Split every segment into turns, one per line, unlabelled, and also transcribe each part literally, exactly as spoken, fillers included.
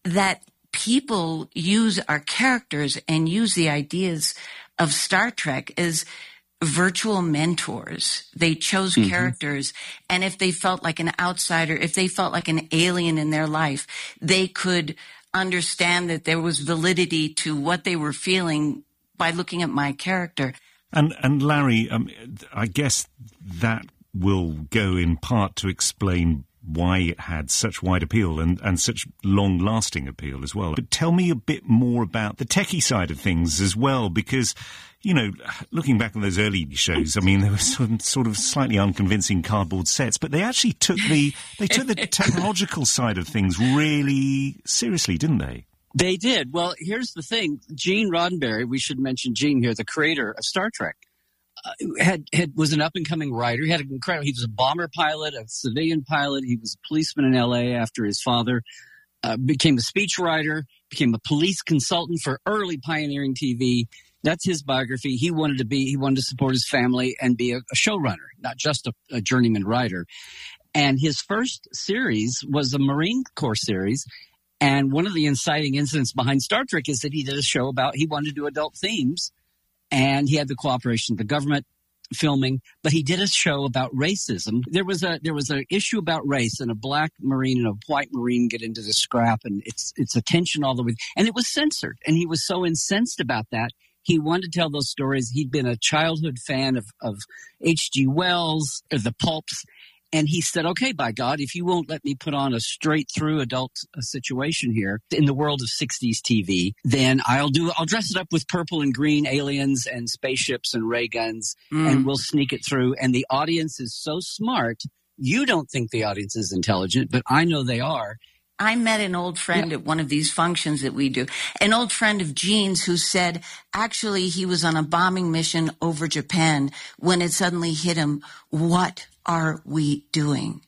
that people use our characters and use the ideas of Star Trek as virtual mentors. They chose mm-hmm. characters, and if they felt like an outsider, if they felt like an alien in their life, they could understand that there was validity to what they were feeling by looking at my character.
And and Larry, um, I guess that will go in part to explain why it had such wide appeal and, and such long-lasting appeal as well. But tell me a bit more about the techie side of things as well, because, you know, looking back on those early shows, I mean, there were some sort of slightly unconvincing cardboard sets, but they actually took the they took the technological side of things really seriously, didn't they?
They did. Well, here's the thing. Gene Roddenberry, we should mention Gene here, the creator of Star Trek, uh, had, had was an up-and-coming writer. He had an incredible. He was a bomber pilot, a civilian pilot. He was a policeman in L A after his father uh, became a speechwriter, became a police consultant for early pioneering T V. That's his biography. He wanted to be. He wanted to support his family and be a, a showrunner, not just a, a journeyman writer. And his first series was a Marine Corps series. And one of the inciting incidents behind Star Trek is that he did a show about, he wanted to do adult themes, and he had the cooperation of the government filming, but he did a show about racism. There was a there was an issue about race, and a black Marine and a white Marine get into the scrap, and it's it's a tension all the way. And it was censored, and he was so incensed about that. He wanted to tell those stories. He'd been a childhood fan of, of H G Wells, or the pulps. And he said, okay, by God, if you won't let me put on a straight-through adult uh, situation here in the world of sixties T V, then I'll do. I'll dress it up with purple and green aliens and spaceships and ray guns, mm. and we'll sneak it through. And the audience is so smart. You don't think the audience is intelligent, but I know they are.
I met an old friend yeah. at one of these functions that we do, an old friend of Gene's who said actually he was on a bombing mission over Japan when it suddenly hit him, what are we doing?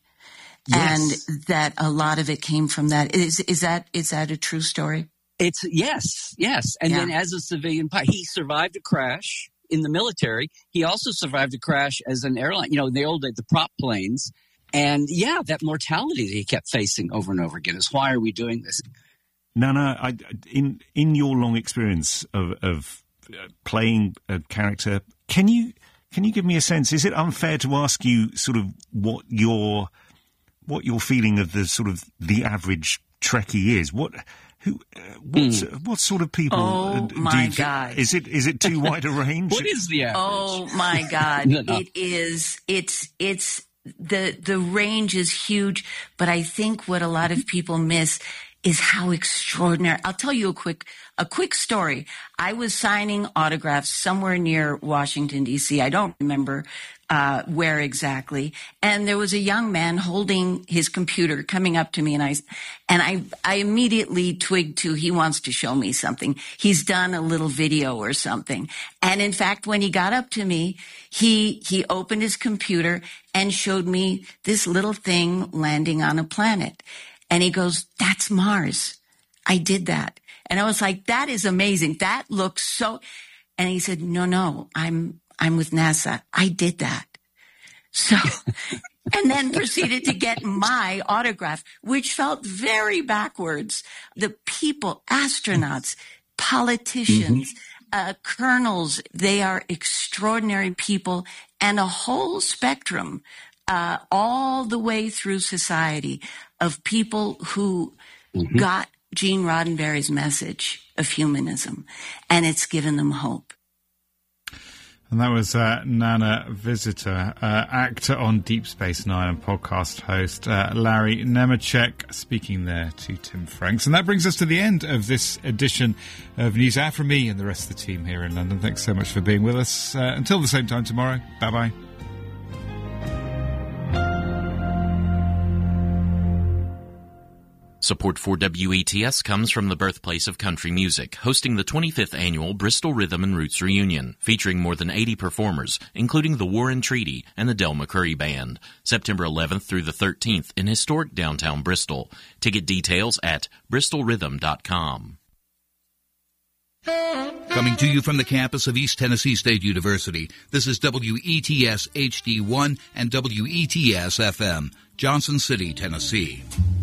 Yes. And that a lot of it came from that. Is is that is that a true story?
It's yes, yes. And yeah. then as a civilian pilot, he survived a crash in the military. He also survived a crash as an airline, you know, the old the prop planes. And yeah, that mortality that he kept facing over and over again is why are we doing this?
Nana, I, in in your long experience of, of playing a character, can you can you give me a sense? Is it unfair to ask you sort of what your what your feeling of the sort of the average Trekkie is? What who uh, what mm. what sort of people?
Oh
uh, do
my
you
God!
Th- is it is it too wide a range?
What is the average?
Oh my God! no, no. It is. It's it's. The the range is huge, but I think what a lot of people miss is how extraordinary. I'll tell you a quick a quick story. I was signing autographs somewhere near Washington, D C I don't remember uh, where exactly. And there was a young man holding his computer coming up to me, and I and I I immediately twigged to he wants to show me something. He's done a little video or something. And in fact, when he got up to me, he he opened his computer and showed me this little thing landing on a planet. And he goes, that's Mars. I did that. And I was like, that is amazing. That looks so. And he said, no, no, I'm I'm with NASA. I did that. So, and then proceeded to get my autograph, which felt very backwards. The people, astronauts, politicians, mm-hmm. uh, colonels, they are extraordinary people, and a whole spectrum, uh, all the way through society of people who mm-hmm. got Gene Roddenberry's message of humanism, and it's given them hope.
And that was uh, Nana Visitor, uh, actor on Deep Space Nine and podcast host uh, Larry Nemecek, speaking there to Tim Franks. And that brings us to the end of this edition of News Hour from me and the rest of the team here in London. Thanks so much for being with us. Uh, until the same time tomorrow, bye-bye.
Support for W E T S comes from the birthplace of country music, hosting the twenty-fifth annual Bristol Rhythm and Roots Reunion, featuring more than eighty performers, including the Warren Treaty and the Del McCurry Band, September eleventh through the thirteenth in historic downtown Bristol. Ticket details at bristol rhythm dot com.
Coming to you from the campus of East Tennessee State University, this is W E T S H D one and W E T S F M, Johnson City, Tennessee.